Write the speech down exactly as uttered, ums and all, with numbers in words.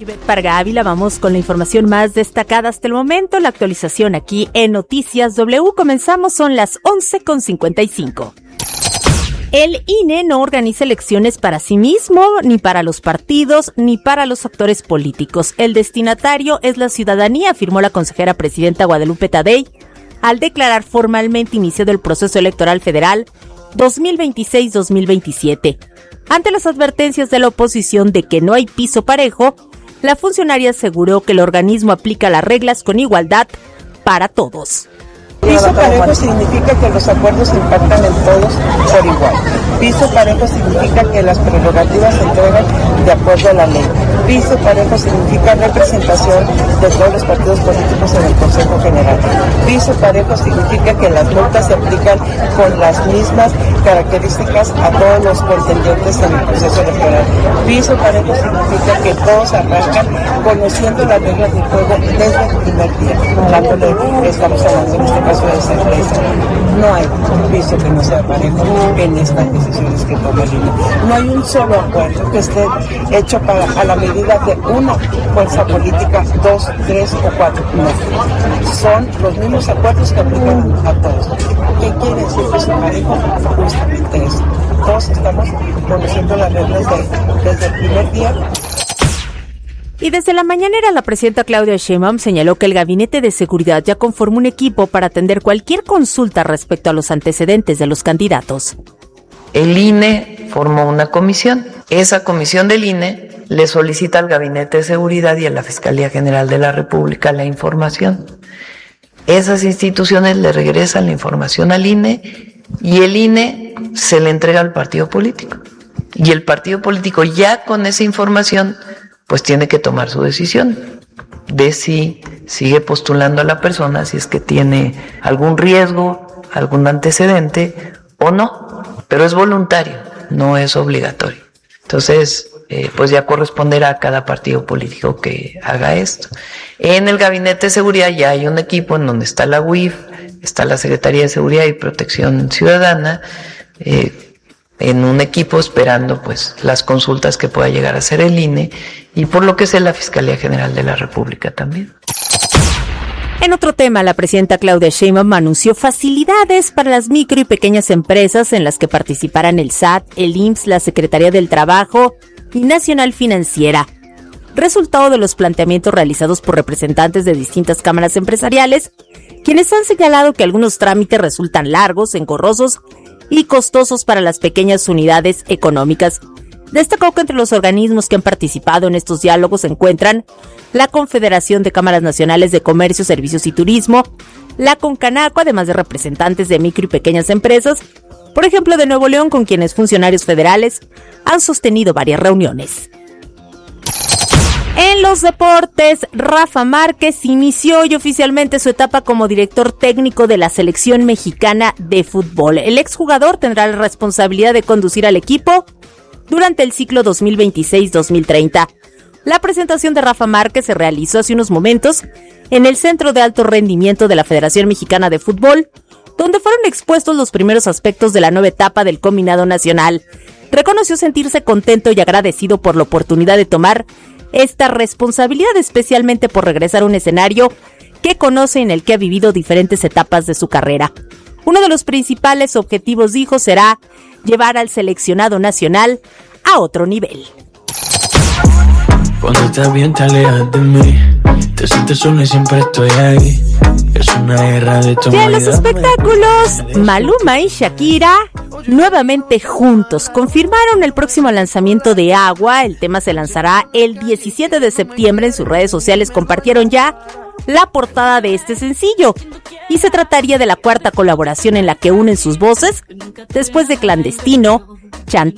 Parga Ávila, vamos con la información más destacada hasta el momento, la actualización aquí en Noticias W. Comenzamos, son las once con cincuenta y cinco. El I N E no organiza elecciones para sí mismo, ni para los partidos, ni para los actores políticos. El destinatario es la ciudadanía, afirmó la consejera presidenta Guadalupe Tadei, al declarar formalmente iniciado el proceso electoral federal dos mil veintiséis dos mil veintisiete. Ante las advertencias de la oposición de que no hay piso parejo, la funcionaria aseguró que el organismo aplica las reglas con igualdad para todos. Piso parejo significa que los acuerdos impactan en todos por igual. Piso parejo significa que las prerrogativas se entregan de acuerdo a la ley. Piso parejo significa representación de todos los partidos políticos en el Consejo General. Piso parejo significa que las multas se aplican con las mismas características a todos los contendientes en el proceso electoral. Piso parejo significa que todos arrancan conociendo las reglas del juego desde el primer día. Hablándole, estamos hablando en este caso de certeza. No hay piso que no sea parejo en estas decisiones que toma el I N E. No hay un solo acuerdo que esté hecho para a la medida de una fuerza política, dos, tres o cuatro. No. Son los mismos acuerdos que aplican a todos. ¿Qué quiere decir piso parejo? Justamente eso. Todos estamos conociendo las reglas de, desde el primer día. Y desde la mañanera, la presidenta Claudia Sheinbaum señaló que el Gabinete de Seguridad ya conformó un equipo para atender cualquier consulta respecto a los antecedentes de los candidatos. El I N E formó una comisión. Esa comisión del I N E le solicita al Gabinete de Seguridad y a la Fiscalía General de la República la información. Esas instituciones le regresan la información al I N E y el I N E se le entrega al partido político. Y el partido político ya con esa información pues tiene que tomar su decisión de si sigue postulando a la persona, si es que tiene algún riesgo, algún antecedente o no, pero es voluntario, no es obligatorio. Entonces, eh, pues ya corresponderá a cada partido político que haga esto. En el Gabinete de Seguridad ya hay un equipo en donde está la U I F, está la Secretaría de Seguridad y Protección Ciudadana, eh, en un equipo esperando pues las consultas que pueda llegar a hacer el I N E y por lo que sé la Fiscalía General de la República también. En otro tema, la presidenta Claudia Sheinbaum anunció facilidades para las micro y pequeñas empresas en las que participarán el S A T, el I M S S, la Secretaría del Trabajo y Nacional Financiera. Resultado de los planteamientos realizados por representantes de distintas cámaras empresariales, quienes han señalado que algunos trámites resultan largos, engorrosos y costosos para las pequeñas unidades económicas. Destacó que entre los organismos que han participado en estos diálogos se encuentran la Confederación de Cámaras Nacionales de Comercio, Servicios y Turismo, la CONCANACO, además de representantes de micro y pequeñas empresas, por ejemplo de Nuevo León, con quienes funcionarios federales han sostenido varias reuniones. En los deportes, Rafa Márquez inició hoy oficialmente su etapa como director técnico de la selección mexicana de fútbol. El exjugador tendrá la responsabilidad de conducir al equipo durante el ciclo dos mil veintiséis dos mil treinta. La presentación de Rafa Márquez se realizó hace unos momentos en el Centro de Alto Rendimiento de la Federación Mexicana de Fútbol, donde fueron expuestos los primeros aspectos de la nueva etapa del combinado nacional. Reconoció sentirse contento y agradecido por la oportunidad de tomar esta responsabilidad, especialmente por regresar a un escenario que conoce, en el que ha vivido diferentes etapas de su carrera. Uno de los principales objetivos, dijo, será llevar al seleccionado nacional a otro nivel. Cuando estás bien te alejas de mí, te sientes sola y siempre estoy ahí. Es una guerra de toma. Ya en los espectáculos, Maluma y Shakira nuevamente juntos confirmaron el próximo lanzamiento de Agua. El tema se lanzará el diecisiete de septiembre. En sus redes sociales compartieron ya la portada de este sencillo, y se trataría de la cuarta colaboración en la que unen sus voces después de Clandestino, Chanta